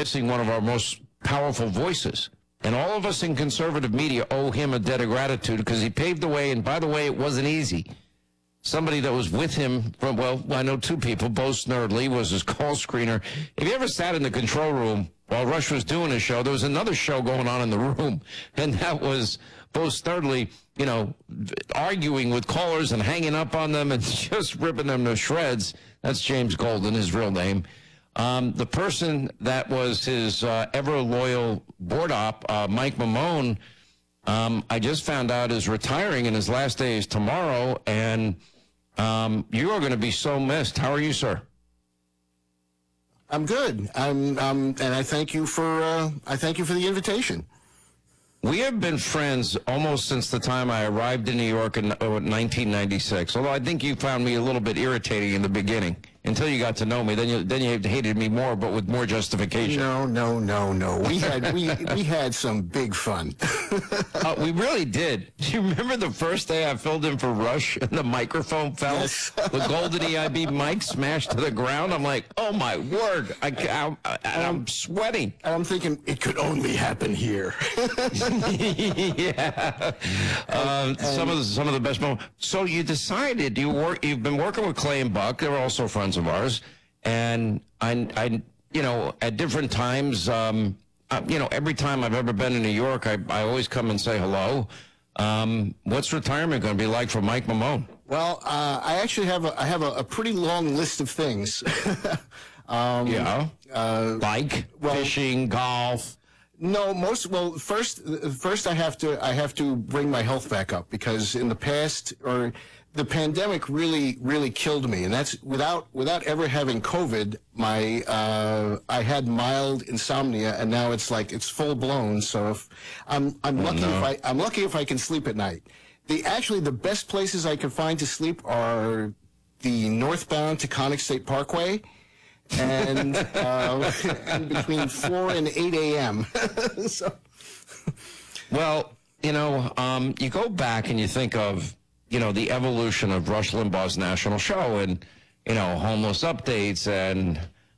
missing one of our most powerful voices. And all of us in conservative media owe him a debt of gratitude because he paved the way. And by the way, it wasn't easy. Somebody that was with him from, well, I know two people. Bo Snerdley was his call screener. If you ever sat in the control room while Rush was doing his show, there was another show going on in the room. And that was Bo Snerdley, you know, arguing with callers and hanging up on them and just ripping them to shreds. That's James Golden, his real name. The person that was his ever-loyal board op, Mike Mamone, I just found out is retiring, and his last day is tomorrow, and you are going to be so missed. How are you, sir? I'm good. And I thank you for the invitation. We have been friends almost since the time I arrived in New York in 1996. Although I think you found me a little bit irritating in the beginning until you got to know me. Then you hated me more, but with more justification. No. We had some big fun. We really did. Do you remember the first day I filled in for Rush and the microphone fell? Yes. The golden EIB mic smashed to the ground. I'm like, oh my word! I'm sweating. I'm thinking it could only happen here. Yeah. Some of the best moments. So you decided you've been working with Clay and Buck. They're also friends of ours, and I you know, at different times, you know, every time I've ever been in New York, I always come and say hello. What's retirement going to be like for Mike Mamone? Well, I actually have a pretty long list of things. Like fishing, golf. No, first I have to bring my health back up, because in the past, or the pandemic really killed me, and that's without ever having COVID. I had mild insomnia, and now it's full blown. So if I'm lucky if I can sleep at night. The best places I can find to sleep are the northbound Taconic State Parkway, and between 4 and 8 a.m. So. Well, you know, you go back and you think of, you know, the evolution of Rush Limbaugh's national show, and, you know, homeless updates and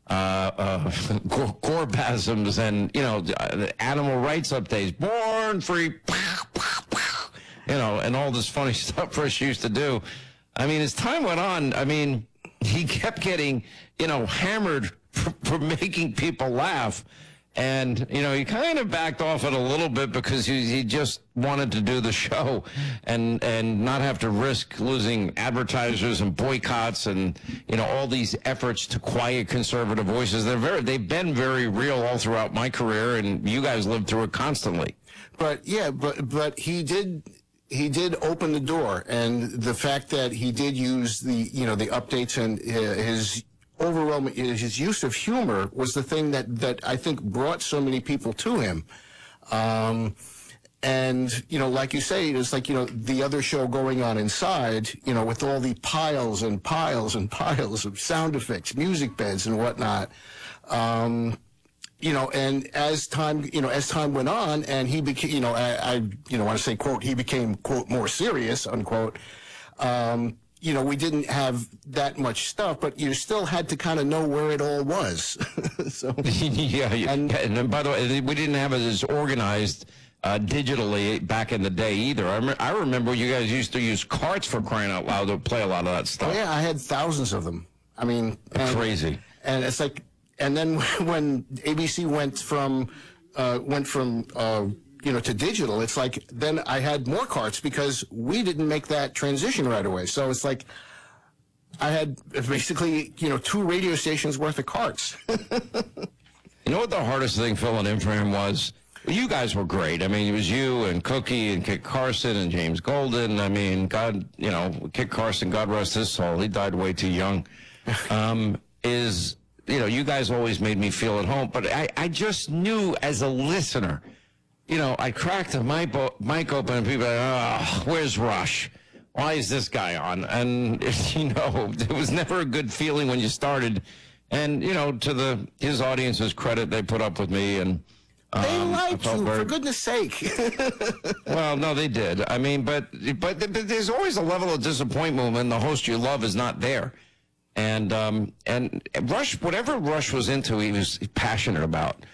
Gorbasms and, you know, animal rights updates, born free, you know, and all this funny stuff Rush used to do. I mean, as time went on, I mean, he kept getting, you know, hammered for making people laugh. And, you know, he kind of backed off it a little bit because he just wanted to do the show and not have to risk losing advertisers and boycotts and, you know, all these efforts to quiet conservative voices. They've been very real all throughout my career, and you guys lived through it constantly. But he did open the door, and the fact that he did use the updates and his use of humor was the thing that I think brought so many people to him. And, you know, like you say, it's like, you know, the other show going on inside, you know, with all the piles and piles and piles of sound effects, music beds and whatnot. You know, and as time went on, and he became, you know, I want to say, quote, he became, quote, more serious, unquote. You know, we didn't have that much stuff, but you still had to kind of know where it all was. So, yeah. And by the way, we didn't have it as organized digitally back in the day either. I remember you guys used to use carts, for crying out loud, to play a lot of that stuff. Oh, yeah, I had thousands of them. I mean, crazy. And it's like, and then when ABC went from you know, to digital, it's like, then I had more carts because we didn't make that transition right away. So it's like I had basically, you know, 2 radio stations worth of carts. You know what the hardest thing filling in for him was? You guys were great. I mean, it was you and Cookie and Kit Carson and James Golden. I mean, God, you know, Kit Carson, God rest his soul, he died way too young. You know, you guys always made me feel at home, but I just knew as a listener, you know, I cracked the mic open and people are like, oh, where's Rush? Why is this guy on? And, you know, it was never a good feeling when you started. And, you know, to his audience's credit, they put up with me. And they liked you, for goodness sake. Well, no, they did. I mean, but there's always a level of disappointment when the host you love is not there. And Rush, whatever Rush was into, he was passionate about.